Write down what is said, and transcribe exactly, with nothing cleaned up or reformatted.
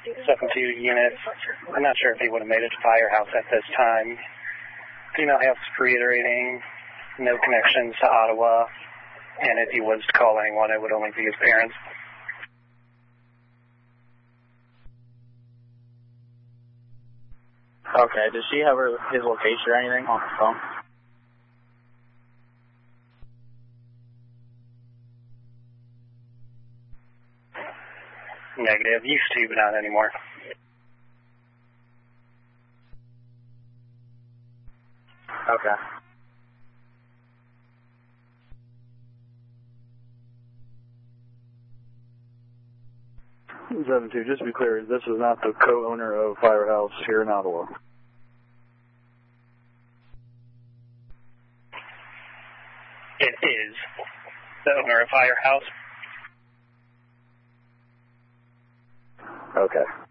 seven two units. I'm not sure if he would have made it to Firehouse at this time. Female house reiterating no connections to Ottawa, and if he was to call anyone, it would only be his parents. Okay, does she have her, his location or anything on her phone? Negative. Used to, but not anymore. Okay. seven two, just to be clear, this is not the co-owner of Firehouse here in Ottawa. It is the owner of Firehouse. Okay.